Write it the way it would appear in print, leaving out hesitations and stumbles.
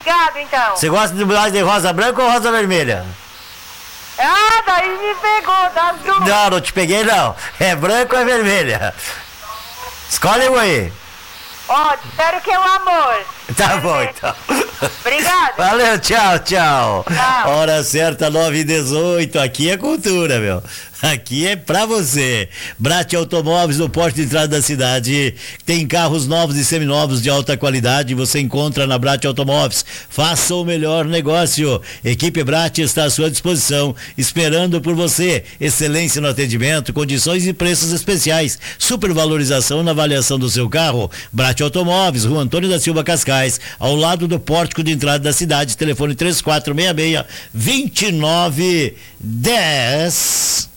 Obrigado, então. Você gosta de mais de rosa branca ou rosa vermelha? Ah, daí me pegou, das duas. Não te peguei não. É branca ou é vermelha? Escolhe um aí. Ó, espero que é o amor. Tá bom, então. Obrigado. Valeu, tchau. Tchau. Hora certa, 9h18. Aqui é cultura, meu. Aqui é pra você. Brat Automóveis, no porto de entrada da cidade. Tem carros novos e seminovos de alta qualidade. Você encontra na Brat Automóveis. Faça o melhor negócio. Equipe Brat está à sua disposição, esperando por você. Excelência no atendimento, condições e preços especiais. Supervalorização na avaliação do seu carro. Brat Automóveis, Rua Antônio da Silva Cascais, ao lado do pórtico de entrada da cidade. Telefone 3466-2910.